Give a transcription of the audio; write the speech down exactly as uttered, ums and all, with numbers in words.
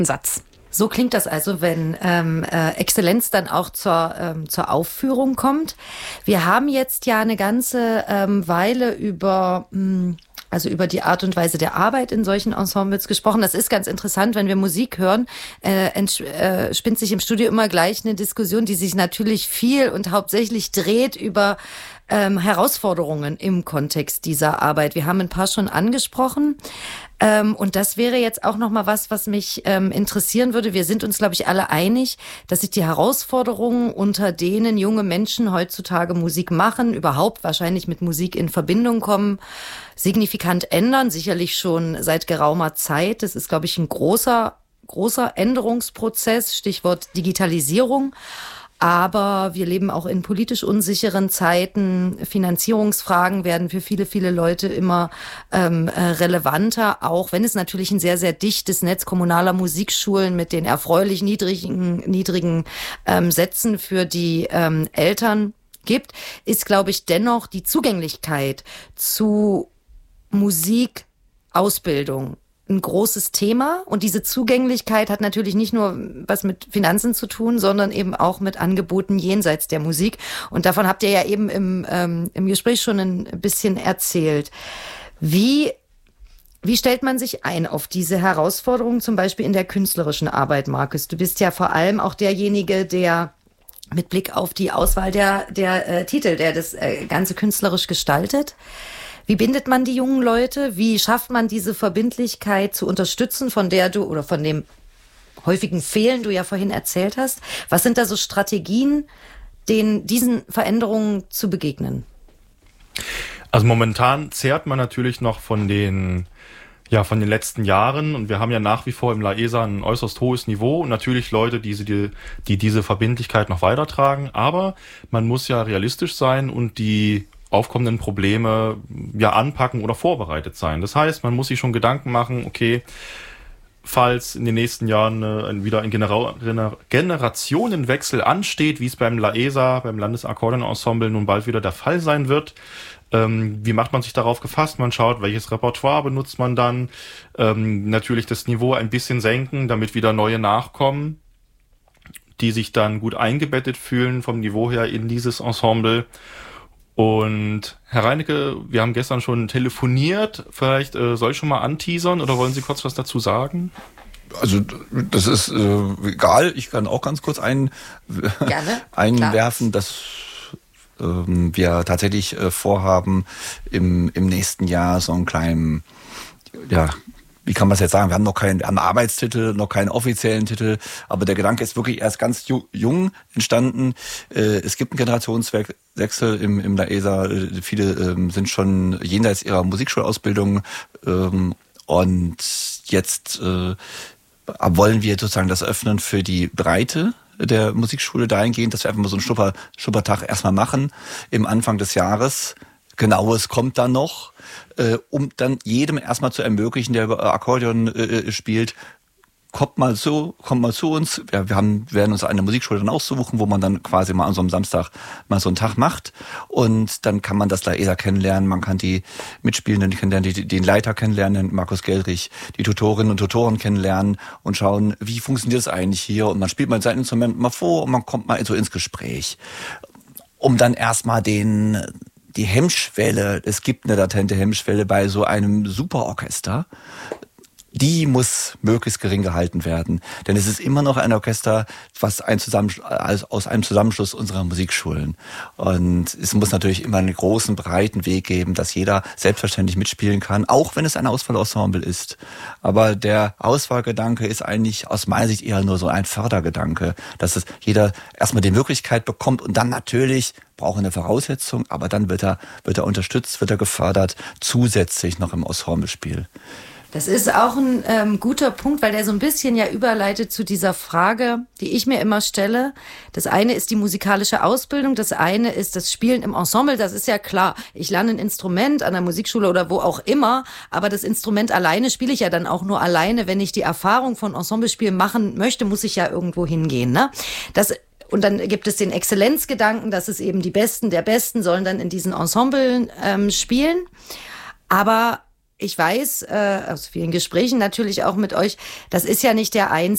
Satz. So klingt das also, wenn ähm, äh, Exzellenz dann auch zur, ähm, zur Aufführung kommt. Wir haben jetzt ja eine ganze ähm, Weile über... Mh, also über die Art und Weise der Arbeit in solchen Ensembles gesprochen. Das ist ganz interessant, wenn wir Musik hören, äh, entsch- äh, spinnt sich im Studio immer gleich eine Diskussion, die sich natürlich viel und hauptsächlich dreht über ähm, Herausforderungen im Kontext dieser Arbeit. Wir haben ein paar schon angesprochen. Ähm, und das wäre jetzt auch noch mal was, was mich ähm, interessieren würde. Wir sind uns, glaube ich, alle einig, dass sich die Herausforderungen, unter denen junge Menschen heutzutage Musik machen, überhaupt wahrscheinlich mit Musik in Verbindung kommen, signifikant ändern. Sicherlich schon seit geraumer Zeit. Das ist, glaube ich, ein großer, großer Änderungsprozess. Stichwort Digitalisierung. Aber wir leben auch in politisch unsicheren Zeiten. Finanzierungsfragen werden für viele, viele Leute immer ähm, relevanter, auch wenn es natürlich ein sehr, sehr dichtes Netz kommunaler Musikschulen mit den erfreulich niedrigen, niedrigen ähm, Sätzen für die ähm, Eltern gibt, ist, glaube ich, dennoch die Zugänglichkeit zu Musikausbildung ein großes Thema. Und diese Zugänglichkeit hat natürlich nicht nur was mit Finanzen zu tun, sondern eben auch mit Angeboten jenseits der Musik. Und davon habt ihr ja eben im, ähm, im Gespräch schon ein bisschen erzählt. Wie, wie stellt man sich ein auf diese Herausforderungen, zum Beispiel in der künstlerischen Arbeit, Markus? Du bist ja vor allem auch derjenige, der mit Blick auf die Auswahl der, der äh, Titel, der das äh, Ganze künstlerisch gestaltet. Wie bindet man die jungen Leute? Wie schafft man diese Verbindlichkeit zu unterstützen, von der du oder von dem häufigen Fehlen du ja vorhin erzählt hast? Was sind da so Strategien, denen diesen Veränderungen zu begegnen? Also momentan zehrt man natürlich noch von den ja von den letzten Jahren und wir haben ja nach wie vor im La E S A ein äußerst hohes Niveau und natürlich Leute, die, die, die diese Verbindlichkeit noch weitertragen. Aber man muss ja realistisch sein und die aufkommenden Probleme ja anpacken oder vorbereitet sein. Das heißt, man muss sich schon Gedanken machen, okay, falls in den nächsten Jahren äh, wieder ein Genera- Gener- Generationenwechsel ansteht, wie es beim La E S A, beim Landesakkordeonensemble nun bald wieder der Fall sein wird, ähm, wie macht man sich darauf gefasst? Man schaut, welches Repertoire benutzt man dann, ähm, natürlich das Niveau ein bisschen senken, damit wieder neue nachkommen, die sich dann gut eingebettet fühlen vom Niveau her in dieses Ensemble. Und Herr Reinecke, wir haben gestern schon telefoniert. Vielleicht äh, soll ich schon mal anteasern oder wollen Sie kurz was dazu sagen? Also das ist äh, egal. Ich kann auch ganz kurz ein, Gerne, einwerfen, dass ähm, wir tatsächlich äh, vorhaben, im, im nächsten Jahr so einen kleinen, ja, wie kann man es jetzt sagen? Wir haben noch keinen, wir haben einen Arbeitstitel, noch keinen offiziellen Titel, aber der Gedanke ist wirklich erst ganz ju- jung entstanden. Äh, es gibt einen Generationswechsel im, im La E S A. Äh, viele ähm, sind schon jenseits ihrer Musikschulausbildung ähm, und jetzt äh, wollen wir sozusagen das öffnen für die Breite der Musikschule dahingehend, dass wir einfach mal so einen Schnupper, Schnuppertag erstmal machen im Anfang des Jahres. Genaues kommt dann noch, äh, um dann jedem erstmal zu ermöglichen, der Akkordeon äh, spielt, kommt mal zu, kommt mal zu uns. Ja, wir haben, werden uns eine Musikschule dann aussuchen, wo man dann quasi mal an so einem Samstag mal so einen Tag macht. Und dann kann man das La E S A kennenlernen, man kann die Mitspielenden kennenlernen, die, den Leiter kennenlernen, Markus Geldrich, die Tutorinnen und Tutoren kennenlernen und schauen, wie funktioniert das eigentlich hier? Und man spielt mal sein Instrument mal vor und man kommt mal so ins Gespräch. Um dann erstmal den die Hemmschwelle, es gibt eine latente Hemmschwelle bei so einem Superorchester, die muss möglichst gering gehalten werden. Denn es ist immer noch ein Orchester, was ein Zusammenschluss, aus einem Zusammenschluss unserer Musikschulen. Und es muss natürlich immer einen großen, breiten Weg geben, dass jeder selbstverständlich mitspielen kann, auch wenn es ein Auswahlensemble ist. Aber der Auswahlgedanke ist eigentlich aus meiner Sicht eher nur so ein Fördergedanke, dass es jeder erstmal die Möglichkeit bekommt und dann natürlich braucht eine Voraussetzung, aber dann wird er, wird er unterstützt, wird er gefördert, zusätzlich noch im Ensemblespiel. Das ist auch ein ähm, guter Punkt, weil der so ein bisschen ja überleitet zu dieser Frage, die ich mir immer stelle. Das eine ist die musikalische Ausbildung, das eine ist das Spielen im Ensemble. Das ist ja klar, ich lerne ein Instrument an der Musikschule oder wo auch immer, aber das Instrument alleine spiele ich ja dann auch nur alleine. Wenn ich die Erfahrung von Ensemblespielen machen möchte, muss ich ja irgendwo hingehen, ne? Das Und dann gibt es den Exzellenzgedanken, dass es eben die Besten der Besten sollen dann in diesen Ensemblen ähm, spielen. Aber ich weiß, äh, aus vielen Gesprächen natürlich auch mit euch, das ist ja nicht der einzige